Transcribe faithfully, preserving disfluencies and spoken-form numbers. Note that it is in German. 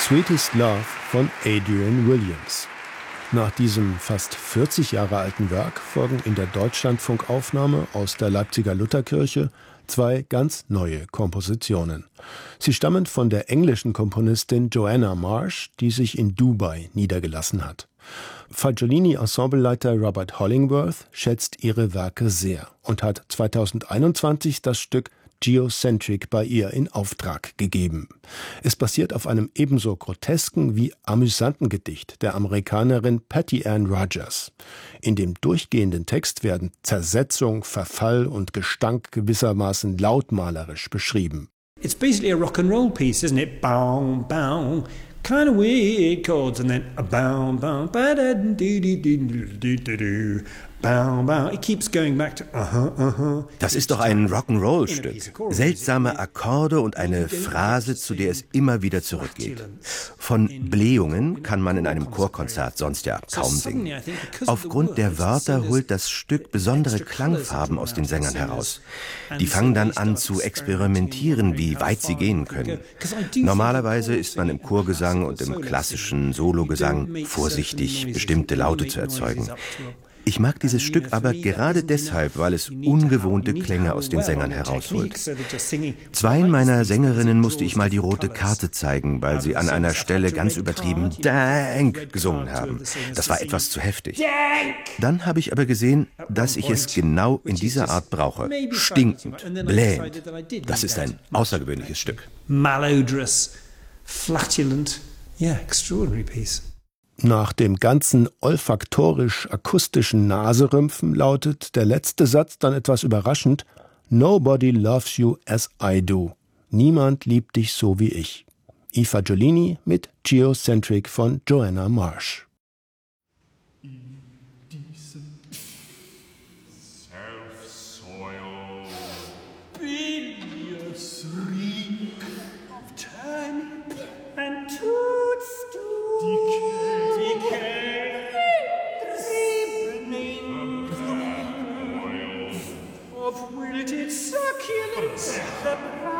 Sweetest Love von Adrian Williams. Nach diesem fast vierzig Jahre alten Werk folgen in der Deutschlandfunkaufnahme aus der Leipziger Lutherkirche zwei ganz neue Kompositionen. Sie stammen von der englischen Komponistin Joanna Marsh, die sich in Dubai niedergelassen hat. Fagiolini-Ensembleleiter Robert Hollingworth schätzt ihre Werke sehr und hat zweitausendeinundzwanzig das Stück Geocentric bei ihr in Auftrag gegeben. Es basiert auf einem ebenso grotesken wie amüsanten Gedicht der Amerikanerin Patty Ann Rogers. In dem durchgehenden Text werden Zersetzung, Verfall und Gestank gewissermaßen lautmalerisch beschrieben. It's basically a rock and roll piece, isn't it? Bow, bow, kind of weird chords, and then a bow, bow, ba da do do do do do do. Bow, bow. It keeps going back to uh-huh, uh-huh. Das ist doch ein Rock'n'Roll-Stück. Seltsame Akkorde und eine Phrase, zu der es immer wieder zurückgeht. Von Blähungen kann man in einem Chorkonzert sonst ja kaum singen. Aufgrund der Wörter holt das Stück besondere Klangfarben aus den Sängern heraus. Die fangen dann an zu experimentieren, wie weit sie gehen können. Normalerweise ist man im Chorgesang und im klassischen Sologesang vorsichtig, bestimmte Laute zu erzeugen. Ich mag dieses Stück aber gerade deshalb, weil es ungewohnte Klänge aus den Sängern herausholt. Zweien meiner Sängerinnen musste ich mal die rote Karte zeigen, weil sie an einer Stelle ganz übertrieben Dank gesungen haben. Das war etwas zu heftig. Dann habe ich aber gesehen, dass ich es genau in dieser Art brauche. Stinkend, blähend. Das ist ein außergewöhnliches Stück. Malodorous, flatulent, yeah, extraordinary piece. Nach dem ganzen olfaktorisch-akustischen Naserümpfen lautet der letzte Satz dann etwas überraschend: Nobody loves you as I do. Niemand liebt dich so wie ich. I Fagiolini mit Geocentric von Joanna Marsh. Of wilted succulence, the